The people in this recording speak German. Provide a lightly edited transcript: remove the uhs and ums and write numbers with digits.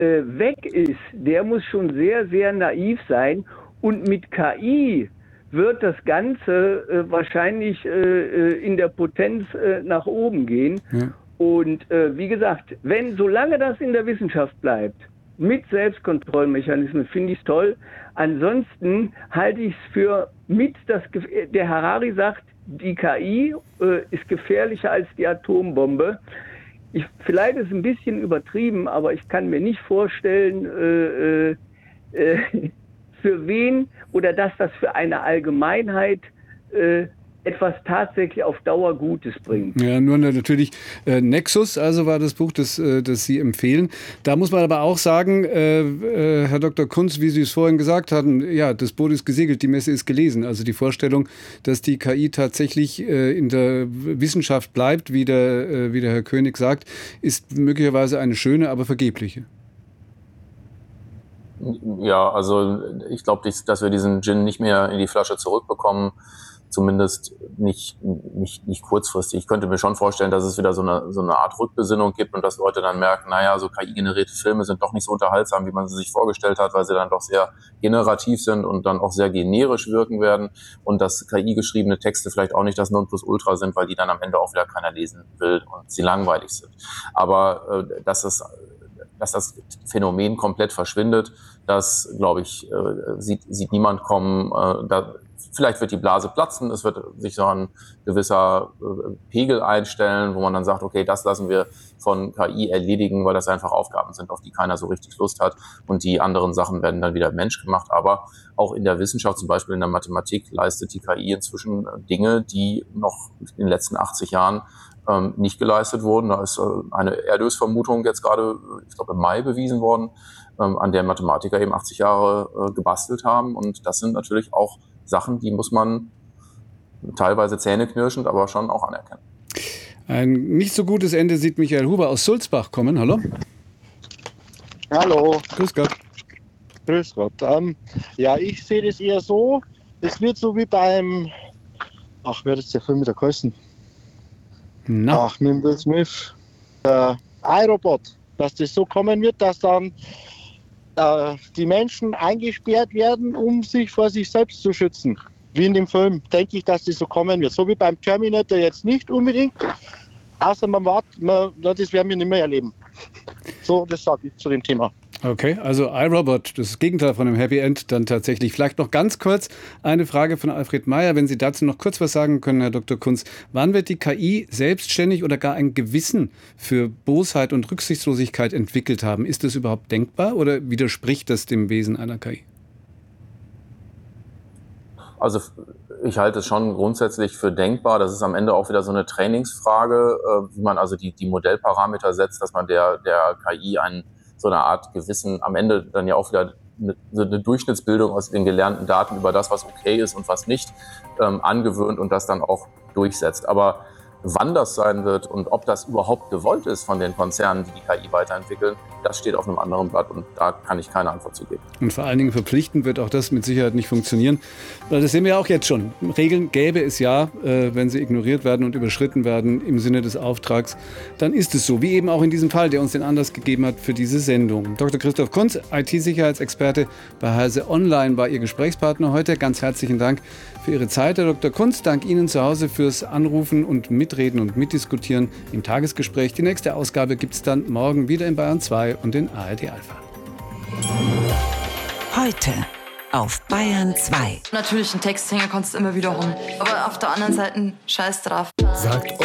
weg ist, der muss schon sehr, sehr naiv sein. Und mit KI wird das Ganze wahrscheinlich in der Potenz nach oben gehen. Ja. Und wie gesagt, solange das in der Wissenschaft bleibt, mit Selbstkontrollmechanismen, finde ich es toll. Ansonsten halte ich es für der Harari sagt, die KI ist gefährlicher als die Atombombe. Vielleicht ist es ein bisschen übertrieben, aber ich kann mir nicht vorstellen, für wen oder dass das für eine Allgemeinheit etwas tatsächlich auf Dauer Gutes bringt. Ja, nur natürlich Nexus, also war das Buch, das Sie empfehlen. Da muss man aber auch sagen, Herr Dr. Kunz, wie Sie es vorhin gesagt hatten, ja, das Boot ist gesegelt, die Messe ist gelesen. Also die Vorstellung, dass die KI tatsächlich in der Wissenschaft bleibt, wie der Herr König sagt, ist möglicherweise eine schöne, aber vergebliche. Ja, also ich glaube, dass wir diesen Gin nicht mehr in die Flasche zurückbekommen. Zumindest nicht kurzfristig. Ich könnte mir schon vorstellen, dass es wieder so eine Art Rückbesinnung gibt und dass Leute dann merken, naja, so KI-generierte Filme sind doch nicht so unterhaltsam, wie man sie sich vorgestellt hat, weil sie dann doch sehr generativ sind und dann auch sehr generisch wirken werden und dass KI-geschriebene Texte vielleicht auch nicht das Nonplusultra sind, weil die dann am Ende auch wieder keiner lesen will und sie langweilig sind. Aber dass das Phänomen komplett verschwindet, das, glaube ich, sieht niemand kommen. Vielleicht wird die Blase platzen, es wird sich so ein gewisser Pegel einstellen, wo man dann sagt, okay, das lassen wir von KI erledigen, weil das einfach Aufgaben sind, auf die keiner so richtig Lust hat und die anderen Sachen werden dann wieder menschgemacht. Aber auch in der Wissenschaft, zum Beispiel in der Mathematik, leistet die KI inzwischen Dinge, die noch in den letzten 80 Jahren nicht geleistet wurden. Da ist eine Erlösvermutung jetzt gerade, ich glaube im Mai bewiesen worden, an der Mathematiker eben 80 Jahre gebastelt haben. Und das sind natürlich auch Sachen, die muss man teilweise zähneknirschend, aber schon auch anerkennen. Ein nicht so gutes Ende sieht Michael Huber aus Sulzbach kommen. Hallo. Hallo. Grüß Gott. Grüß Gott. Ja, ich sehe das eher so, es wird so wie beim, wer hat jetzt der Film mit der geheißen? Mit Will Smith. iRobot, dass das so kommen wird, dass dann die Menschen eingesperrt werden, um sich vor sich selbst zu schützen. Wie in dem Film, denke ich, dass das so kommen wird. So wie beim Terminator jetzt nicht unbedingt, außer das werden wir nicht mehr erleben. So, das sage ich zu dem Thema. Okay, also iRobot, das Gegenteil von einem Happy End dann tatsächlich. Vielleicht noch ganz kurz eine Frage von Alfred Meyer, wenn Sie dazu noch kurz was sagen können, Herr Dr. Kunz. Wann wird die KI selbstständig oder gar ein Gewissen für Bosheit und Rücksichtslosigkeit entwickelt haben? Ist das überhaupt denkbar oder widerspricht das dem Wesen einer KI? Also ich halte es schon grundsätzlich für denkbar. Das ist am Ende auch wieder so eine Trainingsfrage, wie man also die Modellparameter setzt, dass man der KI so eine Art Gewissen, am Ende dann ja auch wieder eine Durchschnittsbildung aus den gelernten Daten über das, was okay ist und was nicht, angewöhnt und das dann auch durchsetzt. Aber wann das sein wird und ob das überhaupt gewollt ist von den Konzernen, die KI weiterentwickeln, das steht auf einem anderen Blatt und da kann ich keine Antwort zu geben. Und vor allen Dingen verpflichtend wird auch das mit Sicherheit nicht funktionieren. Das sehen wir ja auch jetzt schon. Regeln gäbe es ja, wenn sie ignoriert werden und überschritten werden im Sinne des Auftrags, dann ist es so. Wie eben auch in diesem Fall, der uns den Anlass gegeben hat für diese Sendung. Dr. Christoph Kunz, IT-Sicherheitsexperte bei Heise Online, war Ihr Gesprächspartner heute. Ganz herzlichen Dank für Ihre Zeit, Herr Dr. Kunz. Dank Ihnen zu Hause fürs Anrufen und Mitreden und Mitdiskutieren im Tagesgespräch. Die nächste Ausgabe gibt es dann morgen wieder in Bayern 2 und in ARD Alpha. Heute auf Bayern 2. Natürlich, ein Texthänger kannst du immer wieder rum. Aber auf der anderen Seite, scheiß drauf. Sagt